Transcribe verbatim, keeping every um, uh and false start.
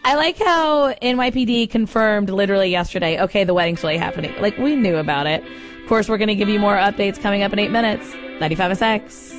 I like how N Y P D confirmed literally yesterday, okay, the wedding's really happening. Like, we knew about it. Of course, we're going to give you more updates coming up in eight minutes. ninety-five S X.